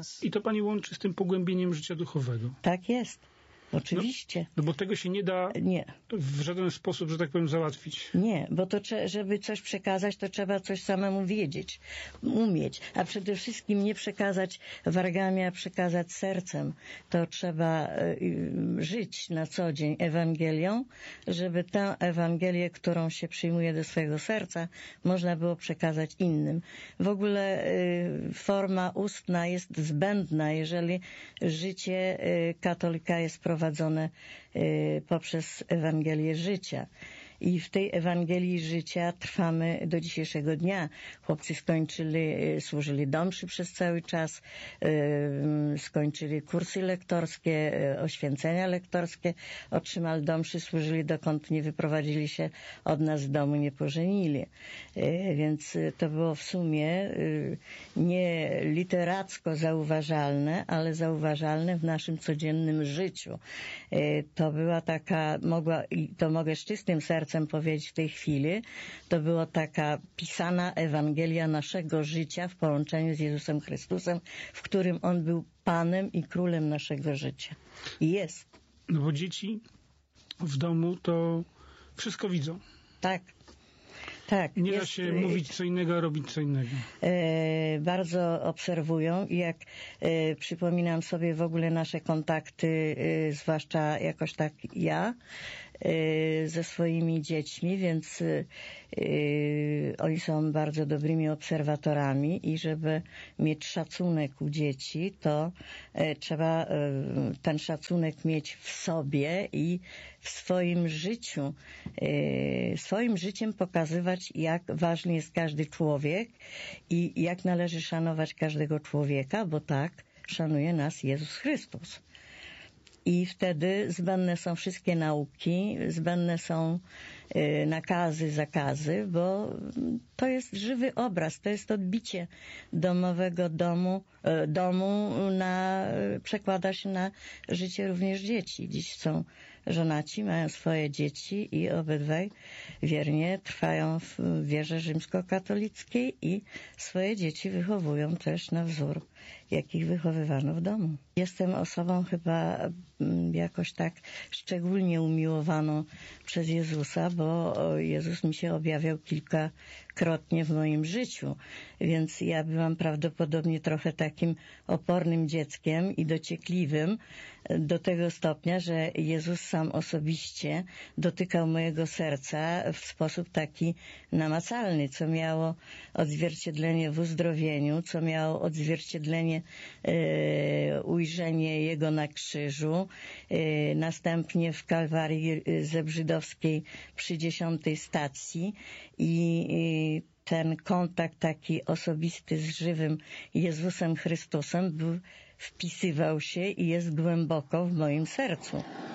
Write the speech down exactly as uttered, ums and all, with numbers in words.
nas. I to pani łączy z tym pogłębieniem życia duchowego. Tak jest. Oczywiście. No, no bo tego się nie da nie. w żaden sposób, że tak powiem, załatwić. Nie, bo to żeby coś przekazać, to trzeba coś samemu wiedzieć, umieć. A przede wszystkim nie przekazać wargami, a przekazać sercem. To trzeba y, żyć na co dzień Ewangelią, żeby tę Ewangelię, którą się przyjmuje do swojego serca, można było przekazać innym. W ogóle y, forma ustna jest zbędna, jeżeli życie y, katolika jest prowadzone poprzez Ewangelię życia. I w tej Ewangelii życia trwamy do dzisiejszego dnia. Chłopcy skończyli, służyli do mszy przez cały czas, skończyli kursy lektorskie, oświęcenia lektorskie, otrzymali do mszy, służyli dokąd nie wyprowadzili się od nas z domu, nie pożenili. Więc to było w sumie nie literacko zauważalne, ale zauważalne w naszym codziennym życiu. To była taka, mogła, i to mogę z czystym sercem powiedzieć w tej chwili, to była taka pisana Ewangelia naszego życia w połączeniu z Jezusem Chrystusem, w którym On był Panem i Królem naszego życia. I jest. No bo dzieci w domu to wszystko widzą. Tak. Tak, nie jest, da się mówić co innego, a robić co innego. E, bardzo obserwują i jak e, przypominam sobie w ogóle nasze kontakty, e, zwłaszcza jakoś tak ja, e, ze swoimi dziećmi, więc e, oni są bardzo dobrymi obserwatorami i żeby mieć szacunek u dzieci, to e, trzeba e, ten szacunek mieć w sobie i w swoim życiu, e, swoim życiem pokazywać, jak ważny jest każdy człowiek i jak należy szanować każdego człowieka, bo tak szanuje nas Jezus Chrystus. I wtedy zbędne są wszystkie nauki, zbędne są y, nakazy, zakazy, bo to jest żywy obraz, to jest odbicie domowego domu, y, domu na, y, przekłada się na życie również dzieci. Dziś są żonaci, mają swoje dzieci i obydwaj wiernie trwają w wierze rzymskokatolickiej i swoje dzieci wychowują też na wzór, jakich wychowywano w domu. Jestem osobą chyba jakoś tak szczególnie umiłowaną przez Jezusa, bo Jezus mi się objawiał kilkakrotnie w moim życiu, więc ja byłam prawdopodobnie trochę takim opornym dzieckiem i dociekliwym do tego stopnia, że Jezus sam osobiście dotykał mojego serca w sposób taki namacalny, co miało odzwierciedlenie w uzdrowieniu, co miało odzwierciedlenie, e, ujrzenie Jego na krzyżu, e, następnie w Kalwarii Zebrzydowskiej przy dziesiątej stacji i, i ten kontakt taki osobisty z żywym Jezusem Chrystusem był, wpisywał się i jest głęboko w moim sercu.